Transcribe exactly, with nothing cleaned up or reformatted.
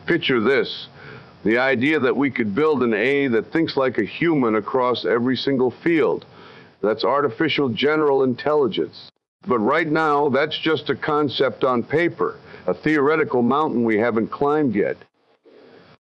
Picture this. The idea that we could build an A that thinks like a human across every single field. That's artificial general intelligence. But right now, that's just a concept on paper, a theoretical mountain we haven't climbed yet.